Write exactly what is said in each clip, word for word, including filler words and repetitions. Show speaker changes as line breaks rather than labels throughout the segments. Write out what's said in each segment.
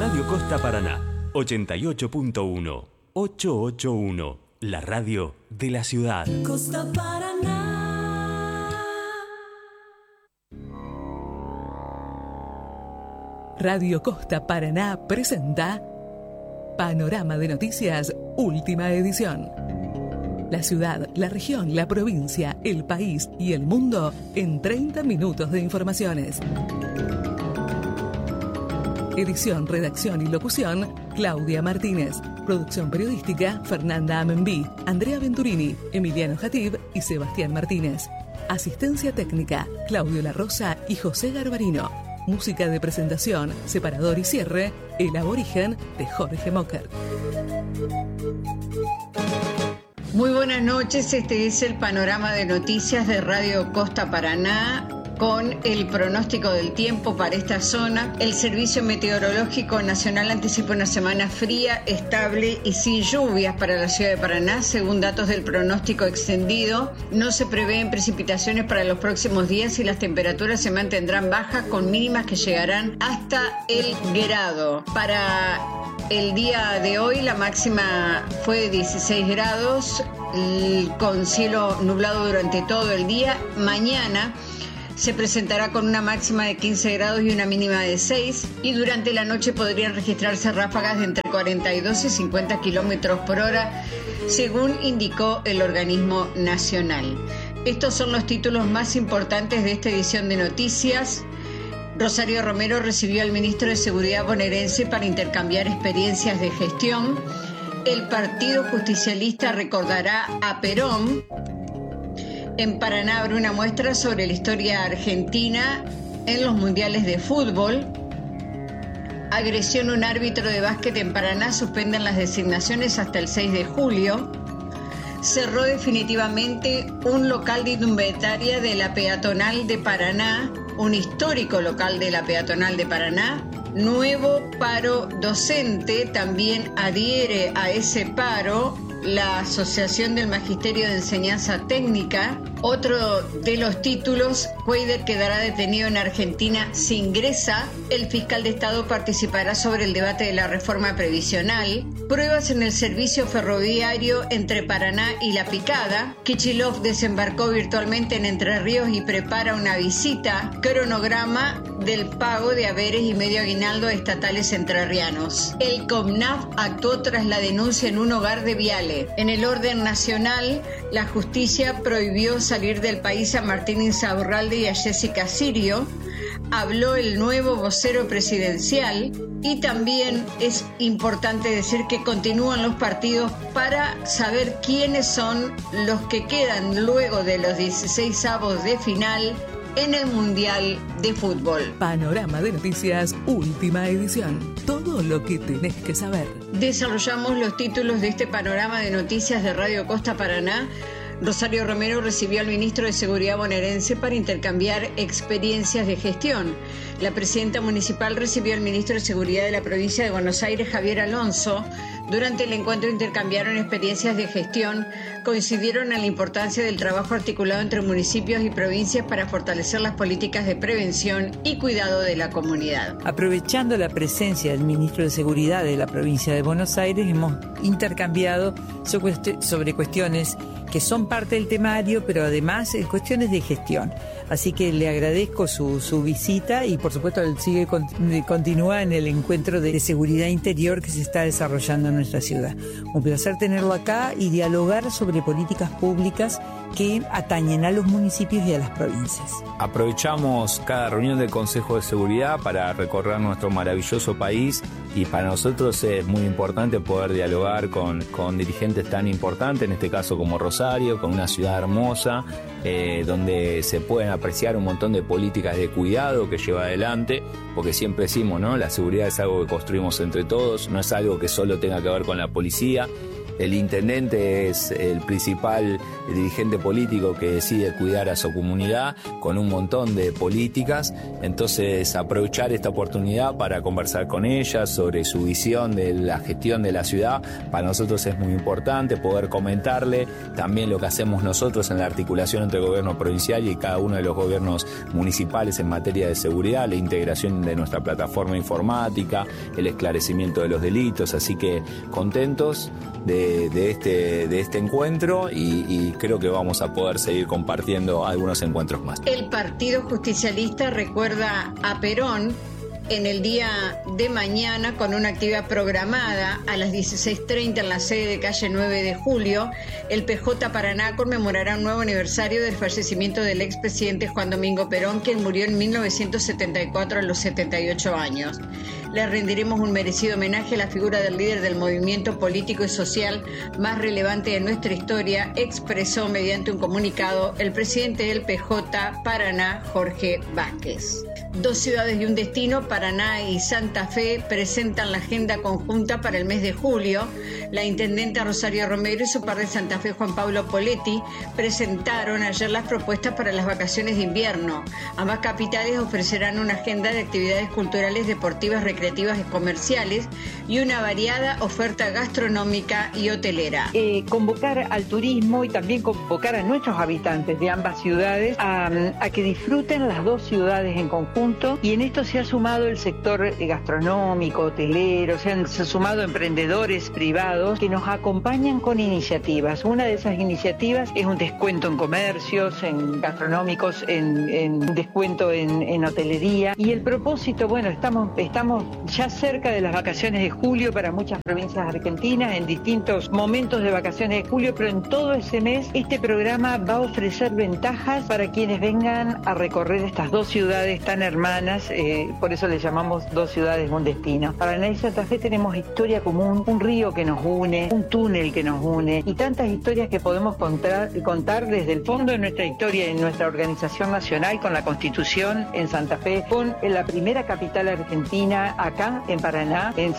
Radio Costa Paraná, ochenta y ocho punto uno, ochocientos ochenta y uno, la radio de la ciudad.
Costa Paraná.
Radio Costa Paraná presenta Panorama de Noticias, última edición. La ciudad, la región, la provincia, el país y el mundo en treinta minutos de informaciones. Edición, redacción y locución, Claudia Martínez. Producción periodística, Fernanda Amenbí, Andrea Venturini, Emiliano Jatib y Sebastián Martínez. Asistencia técnica, Claudio La Rosa y José Garbarino. Música de presentación, separador y cierre, El Aborigen de Jorge Mocker.
Muy buenas noches, este es el panorama de noticias de Radio Costa Paraná con el pronóstico del tiempo para esta zona. El Servicio Meteorológico Nacional anticipa una semana fría, estable y sin lluvias para la ciudad de Paraná, según datos del pronóstico extendido. No se prevén precipitaciones para los próximos días y las temperaturas se mantendrán bajas con mínimas que llegarán hasta el grado. Para el día de hoy la máxima fue de dieciséis grados, con cielo nublado durante todo el día. Mañana se presentará con una máxima de quince grados y una mínima de seis, y durante la noche podrían registrarse ráfagas de entre cuarenta y dos y cincuenta kilómetros por hora, según indicó el organismo nacional. Estos son los títulos más importantes de esta edición de noticias. Rosario Romero recibió al ministro de Seguridad bonaerense para intercambiar experiencias de gestión. El Partido Justicialista recordará a Perón. En Paraná abre una muestra sobre la historia argentina en los mundiales de fútbol. Agresión a un árbitro de básquet en Paraná, suspenden las designaciones hasta el seis de julio. Cerró definitivamente un local de indumentaria de la peatonal de Paraná, un histórico local de la peatonal de Paraná. Nuevo paro docente, también adhiere a ese paro la Asociación del Magisterio de Enseñanza Técnica. Otro de los títulos, Cuader quedará detenido en Argentina si ingresa. El fiscal de Estado participará sobre el debate de la reforma previsional. Pruebas en el servicio ferroviario entre Paraná y La Picada. Kicillof desembarcó virtualmente en Entre Ríos y prepara una visita. Cronograma del pago de haberes y medio aguinaldo a estatales entrerrianos. El COMNAF actuó tras la denuncia en un hogar de Viale. En el orden nacional, la justicia prohibió salir del país a Martín Insaurralde y a Jessica Sirio. Habló el nuevo vocero presidencial y también es importante decir que continúan los partidos para saber quiénes son los que quedan luego de los dieciséis avos de final en el Mundial de Fútbol.
Panorama de Noticias, última edición. Todo lo que tenés que saber.
Desarrollamos los títulos de este panorama de noticias de Radio Costa Paraná. Rosario Romero recibió al ministro de Seguridad bonaerense para intercambiar experiencias de gestión. La presidenta municipal recibió al ministro de Seguridad de la provincia de Buenos Aires, Javier Alonso. Durante el encuentro intercambiaron experiencias de gestión, coincidieron en la importancia del trabajo articulado entre municipios y provincias para fortalecer las políticas de prevención y cuidado de la comunidad.
Aprovechando la presencia del ministro de Seguridad de la provincia de Buenos Aires, hemos intercambiado sobre cuestiones que son parte del temario, pero además cuestiones de gestión. Así que le agradezco su, su visita y por supuesto él sigue continúa en el encuentro de seguridad interior que se está desarrollando en nuestra ciudad. Un placer tenerlo acá y dialogar sobre políticas públicas que atañen a los municipios y a las provincias.
Aprovechamos cada reunión del Consejo de Seguridad para recorrer nuestro maravilloso país y para nosotros es muy importante poder dialogar con, con dirigentes tan importantes, en este caso como Rosario, con una ciudad hermosa, eh, donde se pueden apreciar un montón de políticas de cuidado que lleva adelante, porque siempre decimos, ¿no? La seguridad es algo que construimos entre todos, no es algo que solo tenga que ver con la policía. el intendente es el principal dirigente político que decide cuidar a su comunidad con un montón de políticas. Entonces, aprovechar esta oportunidad para conversar con ella sobre su visión de la gestión de la ciudad, para nosotros es muy importante poder comentarle también lo que hacemos nosotros en la articulación entre el gobierno provincial y cada uno de los gobiernos municipales en materia de seguridad, la integración de nuestra plataforma informática, el esclarecimiento de los delitos. Así que contentos de, de, este, de este encuentro y, y creo que vamos a poder seguir compartiendo algunos encuentros más.
El Partido Justicialista recuerda a Perón en el día de mañana con una actividad programada a las dieciséis treinta en la sede de calle nueve de julio. El P J Paraná conmemorará un nuevo aniversario del fallecimiento del expresidente Juan Domingo Perón, quien murió en mil novecientos setenta y cuatro a los setenta y ocho años. Le rendiremos un merecido homenaje a la figura del líder del movimiento político y social más relevante de nuestra historia, expresó mediante un comunicado el presidente del P J Paraná, Jorge Vázquez. Dos ciudades y un destino, Paraná y Santa Fe, presentan la agenda conjunta para el mes de julio. La intendente Rosario Romero y su par de Santa Fe, Juan Pablo Poletti, presentaron ayer las propuestas para las vacaciones de invierno. Ambas capitales ofrecerán una agenda de actividades culturales, deportivas, recreativas y comerciales y una variada oferta gastronómica y hotelera.
Eh, convocar al turismo y también convocar a nuestros habitantes de ambas ciudades a, a que disfruten las dos ciudades en conjunto. Y en esto se ha sumado el sector gastronómico, hotelero, se han, se han sumado emprendedores privados que nos acompañan con iniciativas. Una de esas iniciativas es un descuento en comercios, en gastronómicos, en, en descuento en, en hotelería. Y el propósito, bueno, estamos, estamos ya cerca de las vacaciones de julio para muchas provincias argentinas, en distintos momentos de vacaciones de julio, pero en todo ese mes este programa va a ofrecer ventajas para quienes vengan a recorrer estas dos ciudades tan hermanas, eh, por eso le llamamos dos ciudades, un destino. Paraná y Santa Fe tenemos historia común, un río que nos une, un túnel que nos une y tantas historias que podemos contar, contar desde el fondo de nuestra historia en nuestra organización nacional, con la Constitución en Santa Fe, con la primera capital argentina acá en Paraná, en,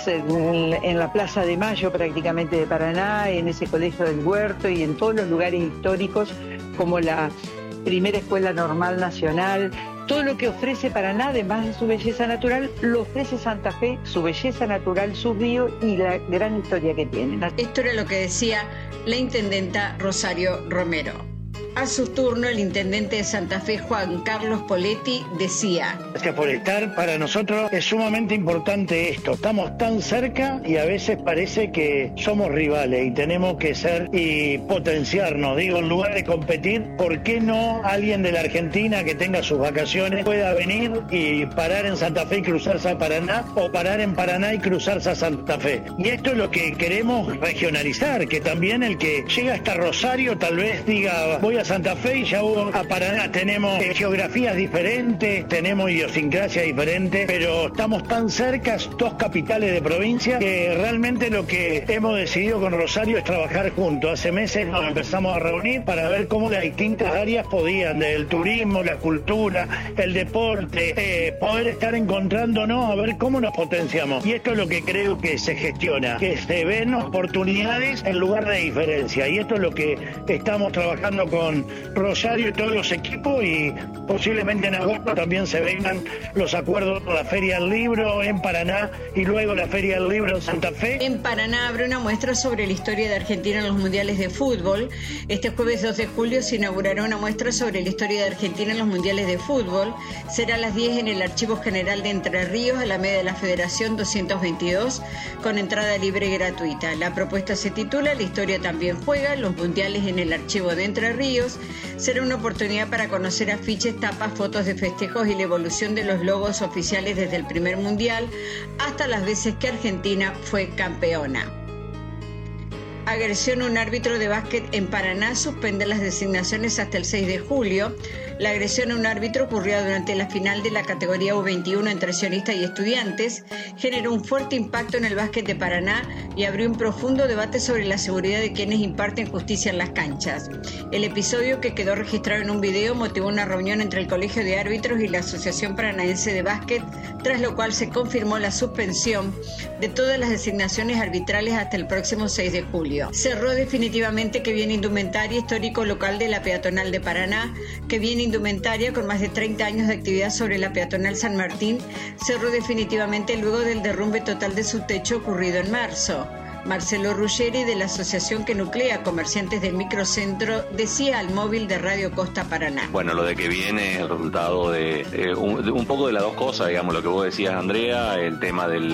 en la Plaza de Mayo prácticamente de Paraná, en ese colegio del Huerto y en todos los lugares históricos como la primera escuela normal nacional. Todo lo que ofrece Paraná, además de su belleza natural, lo ofrece Santa Fe, su belleza natural, su río y la gran historia que tiene.
Esto era lo que decía la intendenta Rosario Romero. A su turno, el intendente de Santa Fe, Juan Carlos Poletti, decía:
Gracias por estar. Para nosotros es sumamente importante esto. Estamos tan cerca y a veces parece que somos rivales y tenemos que ser y potenciarnos. Digo, en lugar de competir, ¿por qué no alguien de la Argentina que tenga sus vacaciones pueda venir y parar en Santa Fe y cruzarse a Paraná, o parar en Paraná y cruzarse a Santa Fe? Y esto es lo que queremos regionalizar, que también el que llega hasta Rosario tal vez diga, voy a Santa Fe y ya hubo a Paraná. Tenemos eh, geografías diferentes, tenemos idiosincrasia diferente, pero estamos tan cerca, dos capitales de provincia, que realmente lo que hemos decidido con Rosario es trabajar juntos. Hace meses nos empezamos a reunir para ver cómo las distintas áreas podían, del turismo, la cultura, el deporte, eh, poder estar encontrándonos a ver cómo nos potenciamos. Y esto es lo que creo que se gestiona, que se ven oportunidades en lugar de diferencia. Y esto es lo que estamos trabajando con Rosario y todos los equipos, y posiblemente en agosto también se vengan los acuerdos con la Feria del Libro en Paraná y luego la Feria del Libro en Santa Fe.
En Paraná abre una muestra sobre la historia de Argentina en los mundiales de fútbol. Este jueves dos de julio se inaugurará una muestra sobre la historia de Argentina en los mundiales de fútbol. Será a las diez en el Archivo General de Entre Ríos, Alameda de la Federación doscientos veintidós, con entrada libre y gratuita. La propuesta se titula La historia también juega, los mundiales en el Archivo de Entre Ríos. Será una oportunidad para conocer afiches, tapas, fotos de festejos y la evolución de los logos oficiales desde el primer mundial hasta las veces que Argentina fue campeona. Agresión a un árbitro de básquet en Paraná, suspende las designaciones hasta el seis de julio. La agresión a un árbitro ocurrió durante la final de la categoría U veintiuno entre Sionista y Estudiantes, generó un fuerte impacto en el básquet de Paraná y abrió un profundo debate sobre la seguridad de quienes imparten justicia en las canchas. El episodio, que quedó registrado en un video, motivó una reunión entre el Colegio de Árbitros y la Asociación Paranaense de Básquet, tras lo cual se confirmó la suspensión de todas las designaciones arbitrales hasta el próximo seis de julio. Cerró definitivamente Que Bien Indumentaria, histórico local de la peatonal de Paraná. Que Bien Indumentaria, con más de treinta años de actividad sobre la peatonal San Martín, cerró definitivamente luego del derrumbe total de su techo ocurrido en marzo. Marcelo Ruggeri, de la asociación que nuclea comerciantes del microcentro, decía al móvil de Radio Costa Paraná.
Bueno, lo de Que Bien es el resultado de, eh, un, de un poco de las dos cosas, digamos, lo que vos decías, Andrea, el tema de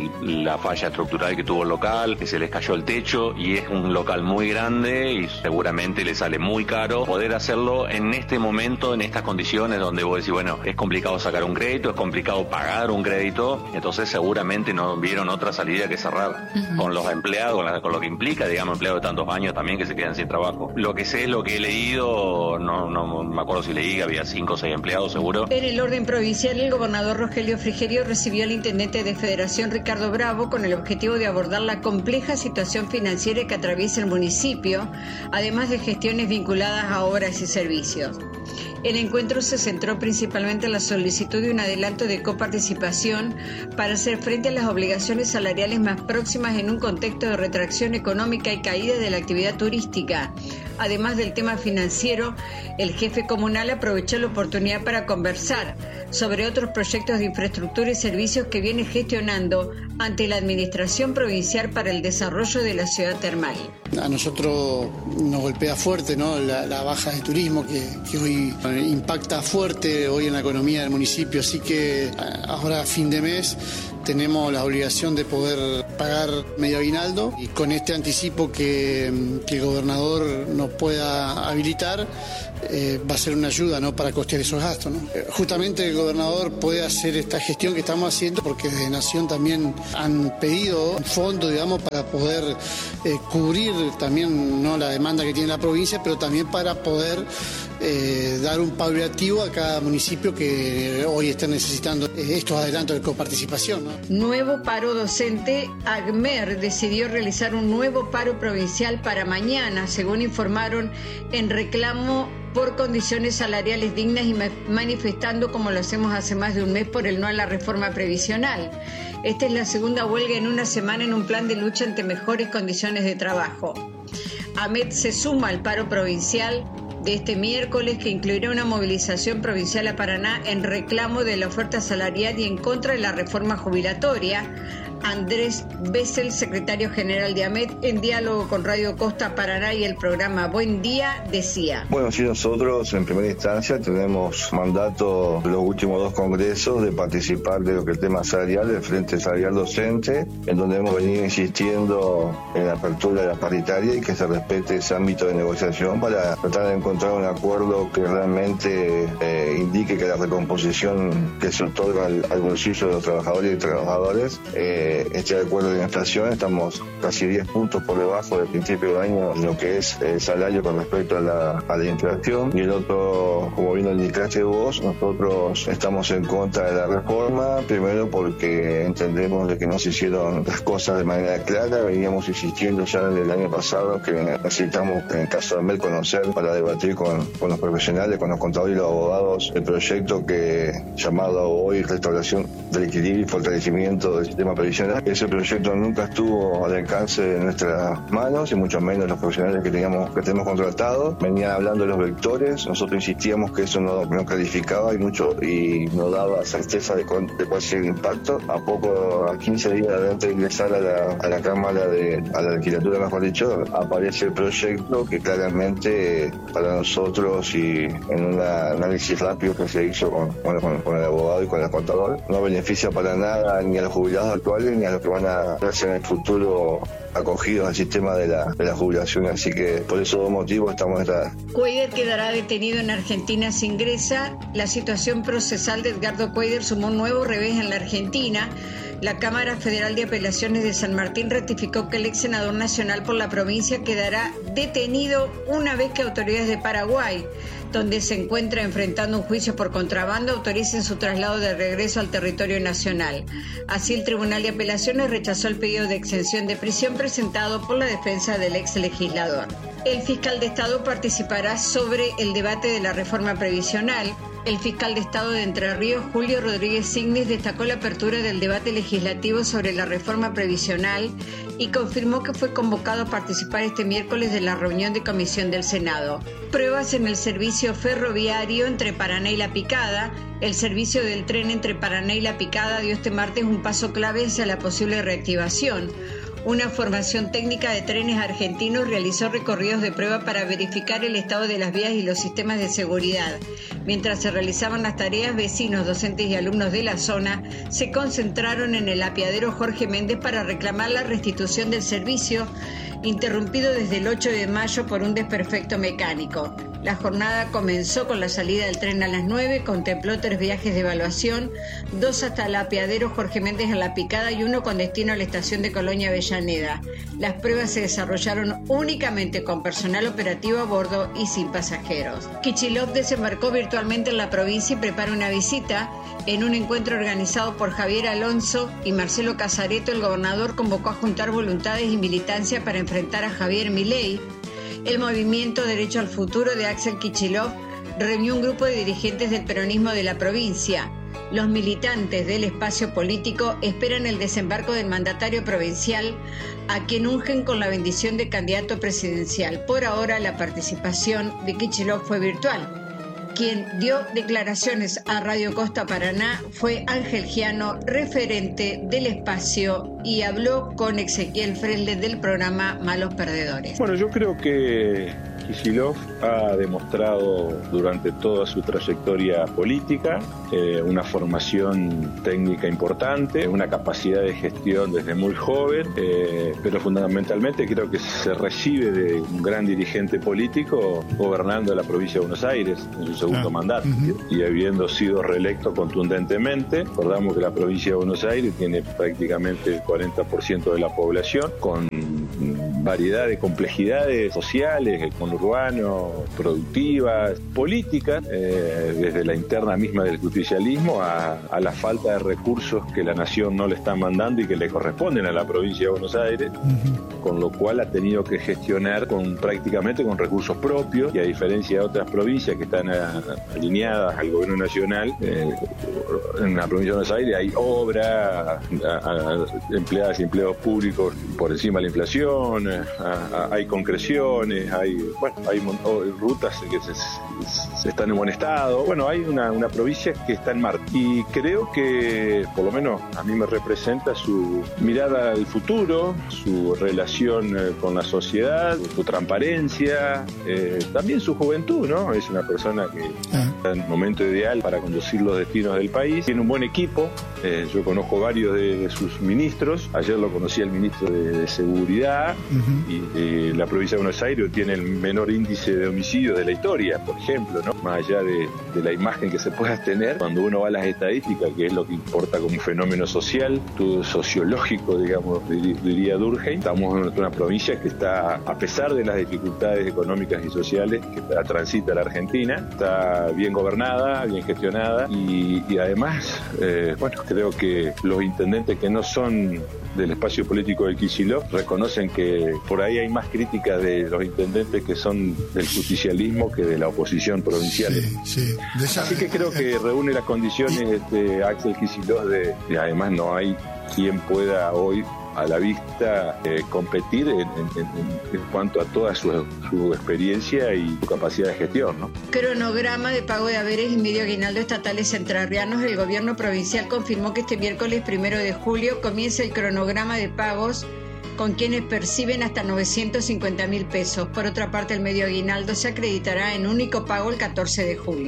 la falla estructural que tuvo el local, que se les cayó el techo, y es un local muy grande y seguramente le sale muy caro poder hacerlo en este momento, en estas condiciones donde vos decís, bueno, es complicado sacar un crédito, es complicado pagar un crédito, entonces seguramente no vieron otra salida que cerrar. Uh-huh. Con los empleados, con, la, con lo que implica, digamos, empleados de tantos años también que se quedan sin trabajo. Lo que sé es lo que he leído, no, no me acuerdo si leí, había cinco o seis empleados seguro.
En el orden provincial, el gobernador Rogelio Frigerio recibió al intendente de Federación, Ricardo Bravo, con el objetivo de abordar la compleja situación financiera que atraviesa el municipio, además de gestiones vinculadas a obras y servicios. El encuentro se centró principalmente en la solicitud de un adelanto de coparticipación para hacer frente a las obligaciones salariales más próximas en un contexto de retracción económica y caída de la actividad turística. Además del tema financiero, el jefe comunal aprovechó la oportunidad para conversar sobre otros proyectos de infraestructura y servicios que viene gestionando ante la Administración Provincial para el Desarrollo de la Ciudad Termal.
A nosotros nos golpea fuerte, ¿no?, la, la baja de turismo que, que hoy impacta fuerte hoy en la economía del municipio, así que ahora a fin de mes tenemos la obligación de poder pagar medio aguinaldo, y con este anticipo que, que el gobernador nos pueda habilitar, eh, va a ser una ayuda, ¿no?, para costear esos gastos, ¿no? Eh, justamente el gobernador puede hacer esta gestión que estamos haciendo porque desde Nación también han pedido un fondo, digamos, para poder eh, cubrir también, ¿no?, la demanda que tiene la provincia, pero también para poder eh, dar un paliativo a cada municipio que hoy está necesitando estos adelantos de coparticipación, ¿no?
Nuevo paro docente. ACMER decidió realizar un nuevo paro provincial para mañana, según informaron, en reclamo por condiciones salariales dignas y manifestando, como lo hacemos hace más de un mes, por el no a la reforma previsional. Esta es la segunda huelga en una semana en un plan de lucha ante mejores condiciones de trabajo. AMET se suma al paro provincial de este miércoles, que incluirá una movilización provincial a Paraná en reclamo de la oferta salarial y en contra de la reforma jubilatoria. Andrés Bessel, secretario general de AMET, en diálogo con Radio Costa Paraná y el programa Buen Día, decía:
Bueno, sí, nosotros en primera instancia tenemos mandato de los últimos dos congresos de participar de lo que es el tema salarial, del Frente Salarial Docente, en donde hemos venido insistiendo en la apertura de la paritaria y que se respete ese ámbito de negociación para tratar de encontrar un acuerdo que realmente eh, indique que la recomposición que se otorga al, al bolsillo de los trabajadores y trabajadores eh, este acuerdo de inflación. Estamos casi diez puntos por debajo del principio de año en lo que es el salario con respecto a la, a la inflación. Y el otro, como bien lo indicaste vos, nosotros estamos en contra de la reforma, primero porque entendemos de que no se hicieron las cosas de manera clara. Veníamos insistiendo ya desde el año pasado que necesitamos, en el caso de AMET, conocer para debatir con, con los profesionales, con los contadores y los abogados, el proyecto que llamado hoy Restauración del Equilibrio y Fortalecimiento del Sistema Previsional. Ese proyecto nunca estuvo al alcance de nuestras manos y mucho menos los profesionales que teníamos que tenemos contratados. Venían hablando de los vectores, nosotros insistíamos que eso no, no clarificaba y mucho y no daba certeza de, con, de cuál sería el impacto. A poco, a quince días de antes de ingresar a la, a la Cámara de, a la legislatura, mejor dicho, aparece el proyecto que claramente para nosotros, y en un análisis rápido que se hizo con, bueno, con, con el abogado y con el contador, no beneficia para nada ni a los jubilados actuales ni a los que van a verse en el futuro acogidos al sistema de la, de la jubilación, así que por esos dos motivos estamos detrás.
Cuéllar quedará detenido en Argentina si ingresa. La situación procesal de Edgardo Cuéllar sumó un nuevo revés en la Argentina, La Cámara Federal de Apelaciones de San Martín ratificó que el ex senador nacional por la provincia quedará detenido una vez que autoridades de Paraguay, donde se encuentra enfrentando un juicio por contrabando, autoricen su traslado de regreso al territorio nacional. Así, el Tribunal de Apelaciones rechazó el pedido de exención de prisión presentado por la defensa del ex legislador. El fiscal de Estado participará sobre el debate de la reforma previsional. El fiscal de Estado de Entre Ríos, Julio Rodríguez Signes, destacó la apertura del debate legislativo sobre la reforma previsional y confirmó que fue convocado a participar este miércoles de la reunión de comisión del Senado. Pruebas en el servicio ferroviario entre Paraná y La Picada. El servicio del tren entre Paraná y La Picada dio este martes un paso clave hacia la posible reactivación. Una formación técnica de trenes argentinos realizó recorridos de prueba para verificar el estado de las vías y los sistemas de seguridad. Mientras se realizaban las tareas, vecinos, docentes y alumnos de la zona se concentraron en el apeadero Jorge Méndez para reclamar la restitución del servicio, interrumpido desde el ocho de mayo por un desperfecto mecánico. La jornada comenzó con la salida del tren a las nueve, contempló tres viajes de evaluación, dos hasta el apeadero Jorge Méndez en La Picada y uno con destino a la estación de Colonia Avellaneda. Las pruebas se desarrollaron únicamente con personal operativo a bordo y sin pasajeros. Kicillof desembarcó virtualmente en la provincia y prepara una visita. En un encuentro organizado por Javier Alonso y Marcelo Casareto, el gobernador convocó a juntar voluntades y militancia para enfrentar a Javier Milei. El movimiento Derecho al Futuro de Axel Kicillof reunió un grupo de dirigentes del peronismo de la provincia. Los militantes del espacio político esperan el desembarco del mandatario provincial, a quien ungen con la bendición de candidato presidencial. Por ahora, la participación de Kicillof fue virtual. Quien dio declaraciones a Radio Costa Paraná fue Ángel Giano, referente del espacio, y habló con Ezequiel Freire del programa Malos Perdedores.
Bueno, yo creo que Kicillof ha demostrado durante toda su trayectoria política eh, una formación técnica importante, una capacidad de gestión desde muy joven, eh, pero fundamentalmente creo que se recibe de un gran dirigente político gobernando la provincia de Buenos Aires en su segundo ah, mandato uh-huh. y habiendo sido reelecto contundentemente. Recordamos que la provincia de Buenos Aires tiene prácticamente el cuarenta por ciento de la población, con variedad de complejidades sociales, conurbano, productivas, políticas, eh, desde la interna misma del justicialismo a, a la falta de recursos que la nación no le está mandando y que le corresponden a la provincia de Buenos Aires, uh-huh. con lo cual ha tenido que gestionar con prácticamente con recursos propios, y a diferencia de otras provincias que están a, alineadas al gobierno nacional, eh, en la provincia de Buenos Aires hay obra, a, a, empleadas y empleados públicos por encima de la inflación, a, a, hay concreciones, hay bueno hay rutas que se, se están en buen estado. Bueno, hay una, una provincia que está en marcha, y creo que por lo menos a mí me representa su mirada al futuro, su relación eh, con la sociedad, su transparencia, eh, también su juventud, ¿no? Es una persona que está en el momento ideal para conducir los destinos del país. Tiene un buen equipo, eh, yo conozco varios de, de sus ministros. Ayer lo conocí al ministro de, de Seguridad, uh-huh. y eh, la provincia de Buenos Aires tiene el menor índice de homicidios de la historia, por ejemplo, ¿no? Más allá de, de la imagen que se pueda tener, cuando uno va a las estadísticas, que es lo que importa como un fenómeno social, todo sociológico, digamos, diría Durkheim, estamos en una provincia que está, a pesar de las dificultades económicas y sociales que transita la Argentina, está bien gobernada, bien gestionada, y, y además, eh, bueno, creo que los intendentes que no son del espacio político de Kicillof reconocen que por ahí hay más críticas de los intendentes que son del justicialismo que de la oposición provincial.
Sí, sí. Esa...
Así que creo que reúne las condiciones este, Axel Kicillof de, y además no hay quien pueda hoy a la vista eh, competir en, en, en, en cuanto a toda su, su experiencia y su capacidad de gestión, ¿no?
Cronograma de pago de haberes y medio aguinaldo estatales entrerrianos. El gobierno provincial confirmó que este miércoles primero de julio comienza el cronograma de pagos con quienes perciben hasta novecientos cincuenta mil pesos. Por otra parte, el medio aguinaldo se acreditará en único pago el catorce de julio.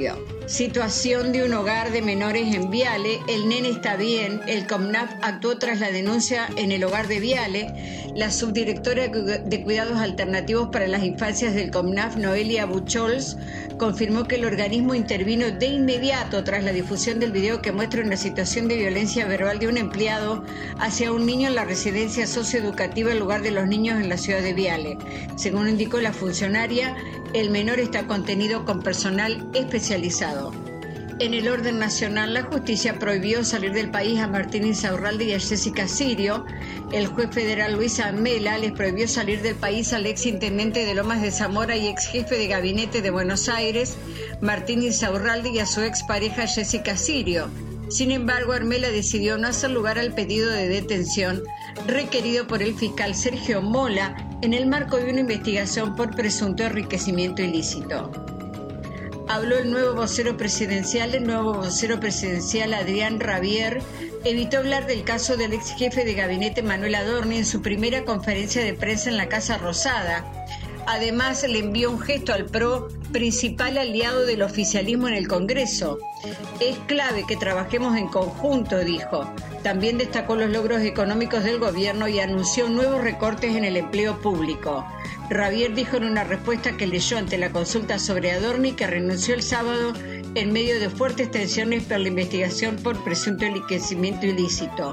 Situación de un hogar de menores en Viale. El nene está bien. El CONAF actuó tras la denuncia en el hogar de Viale. La subdirectora de Cuidados Alternativos para las Infancias del CONAF, Noelia Buchols, confirmó que el organismo intervino de inmediato tras la difusión del video que muestra una situación de violencia verbal de un empleado hacia un niño en la residencia socioeducativa El Lugar de los Niños en la ciudad de Viale. Según indicó la funcionaria, el menor está contenido con personal especializado. En el orden nacional, la justicia prohibió salir del país a Martín Insaurralde y a Jessica Sirio. El juez federal Luis Amela les prohibió salir del país al ex intendente de Lomas de Zamora y ex jefe de gabinete de Buenos Aires, Martín Insaurralde, y a su ex pareja Jessica Sirio. Sin embargo, Amela decidió no hacer lugar al pedido de detención requerido por el fiscal Sergio Mola en el marco de una investigación por presunto enriquecimiento ilícito. Habló el nuevo vocero presidencial. El nuevo vocero presidencial, Adrián Rabier, evitó hablar del caso del ex jefe de gabinete Manuel Adorni en su primera conferencia de prensa en la Casa Rosada. Además, le envió un gesto al P R O, principal aliado del oficialismo en el Congreso. Es clave que trabajemos en conjunto, dijo. También destacó los logros económicos del gobierno y anunció nuevos recortes en el empleo público. Rabier dijo en una respuesta que leyó ante la consulta sobre Adorni que renunció el sábado en medio de fuertes tensiones por la investigación por presunto enriquecimiento ilícito.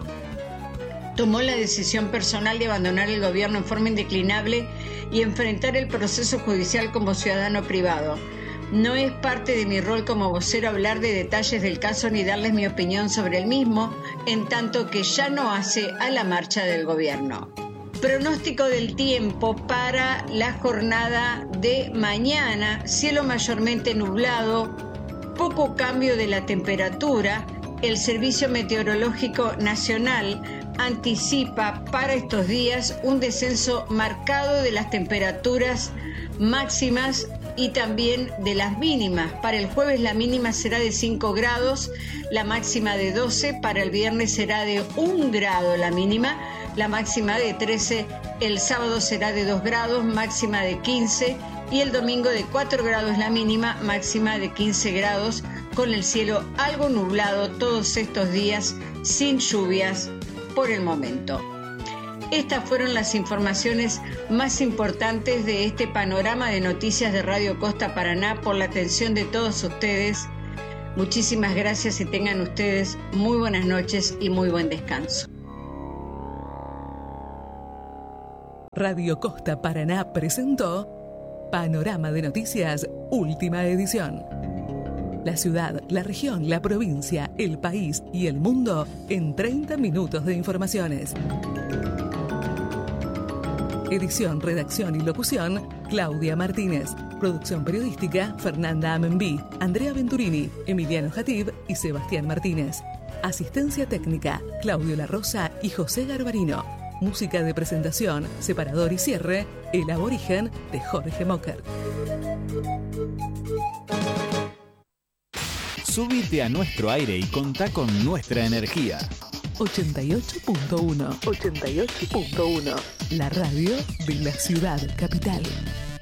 Tomó la decisión personal de abandonar el gobierno en forma indeclinable y enfrentar el proceso judicial como ciudadano privado. No es parte de mi rol como vocero hablar de detalles del caso ni darles mi opinión sobre el mismo, en tanto que ya no hace a la marcha del gobierno. Pronóstico del tiempo para la jornada de mañana: cielo mayormente nublado, poco cambio de la temperatura. El Servicio Meteorológico Nacional anticipa para estos días un descenso marcado de las temperaturas máximas y también de las mínimas. Para el jueves la mínima será de cinco grados, la máxima de doce. Para el viernes será de un grado la mínima, la máxima de trece. El sábado será de dos grados, máxima de quince. Y el domingo de cuatro grados la mínima, máxima de quince grados, con el cielo algo nublado todos estos días, sin lluvias por el momento. Estas fueron las informaciones más importantes de este panorama de noticias de Radio Costa Paraná. Por la atención de todos ustedes, muchísimas gracias y tengan ustedes muy buenas noches y muy buen descanso.
Radio Costa Paraná presentó Panorama de Noticias, última edición. La ciudad, la región, la provincia, el país y el mundo en treinta minutos de informaciones. Edición, redacción y locución, Claudia Martínez. Producción periodística, Fernanda Amenbí, Andrea Venturini, Emiliano Jatib y Sebastián Martínez. Asistencia técnica, Claudio La Rosa y José Garbarino. Música de presentación, separador y cierre, El Aborigen de Jorge Mocker.
Súbite a nuestro aire y contá con nuestra energía.
ochenta y ocho punto uno. ochenta y ocho punto uno. La radio de la ciudad capital.